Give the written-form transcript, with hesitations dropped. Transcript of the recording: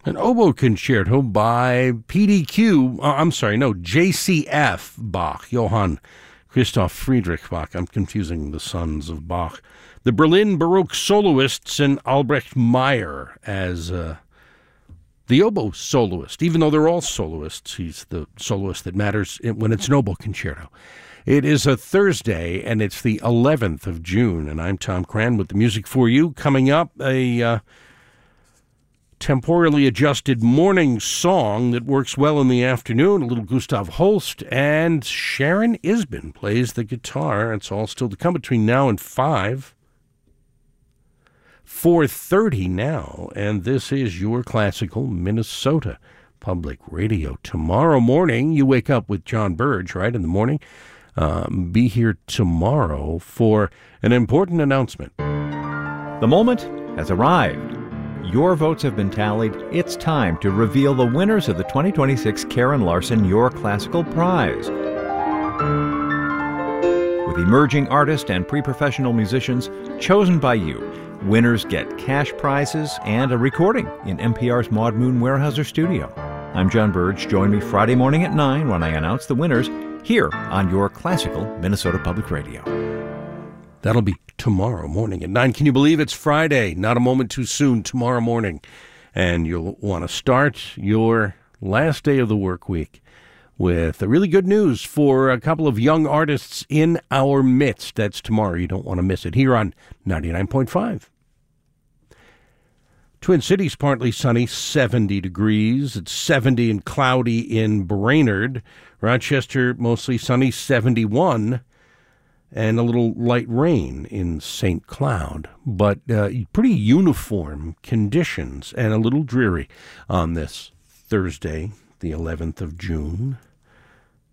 An oboe concerto by JCF Bach, Johann Christoph Friedrich Bach. I'm confusing the sons of Bach. The Berlin Baroque soloists and Albrecht Meyer as the oboe soloist. Even though they're all soloists, he's the soloist that matters when it's an oboe concerto. It is a Thursday, and it's the 11th of June, and I'm Tom Cran with the music for you. Coming up, a temporally adjusted morning song that works well in the afternoon, a little Gustav Holst, and Sharon Isbin plays the guitar. It's all still to come between now and 4:30 now, and this is your classical Minnesota Public Radio. Tomorrow morning, you wake up with John Burge, right, in the morning. Be here tomorrow for an important announcement. The moment has arrived. Your votes have been tallied. It's time to reveal the winners of the 2026 Karen Larson Your Classical Prize. With emerging artists and pre-professional musicians chosen by you, winners get cash prizes and a recording in NPR's Maud Moon Weyerhaeuser studio. I'm John Burge. Join me Friday morning at 9 when I announce the winners here on Your Classical Minnesota Public Radio. That'll be tomorrow morning at 9. Can you believe it's Friday? Not a moment too soon, tomorrow morning. And you'll want to start your last day of the work week with a really good news for a couple of young artists in our midst. That's tomorrow. You don't want to miss it here on 99.5. Twin Cities, partly sunny, 70 degrees. It's 70 and cloudy in Brainerd. Rochester, mostly sunny, 71. And a little light rain in St. Cloud, but pretty uniform conditions and a little dreary on this Thursday, the 11th of June.